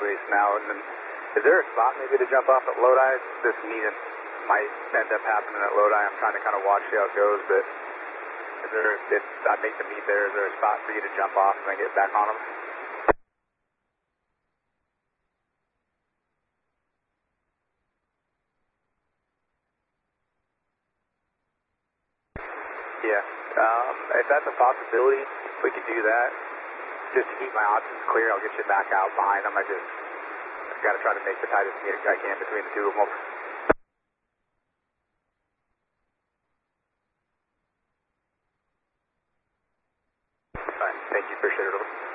releasing out. And then, is there a spot maybe to jump off at Lodi? This meeting might end up happening at Lodi. I'm trying to kind of watch see how it goes, but is there, if I make the meet there, is there a spot for you to jump off and then get back on them? Yeah, if that's a possibility, we could do that. Just to keep my options clear, I'll get you back out behind them. I got to try to make the tightest meet I can between the two of them. All right, thank you, appreciate it.